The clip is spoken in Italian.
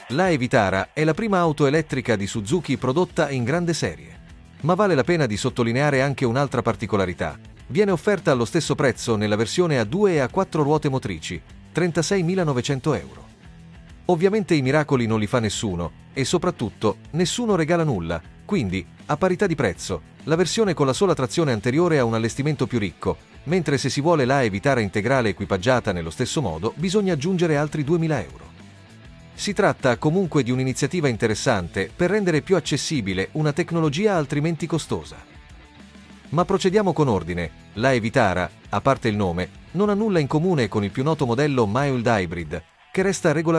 La Vitara è la prima auto elettrica di Suzuki prodotta in grande serie. Ma vale la pena di sottolineare anche un'altra particolarità. Viene offerta allo stesso prezzo nella versione a 2 e a 4 ruote motrici, 36.900 euro. Ovviamente i miracoli non li fa nessuno, e soprattutto, nessuno regala nulla, quindi, a parità di prezzo, la versione con la sola trazione anteriore ha un allestimento più ricco, mentre se si vuole la Vitara integrale equipaggiata nello stesso modo, bisogna aggiungere altri 2.000 euro. Si tratta comunque di un'iniziativa interessante per rendere più accessibile una tecnologia altrimenti costosa. Ma procediamo con ordine. La Vitara, a parte il nome, non ha nulla in comune con il più noto modello mild hybrid, che resta regolarmente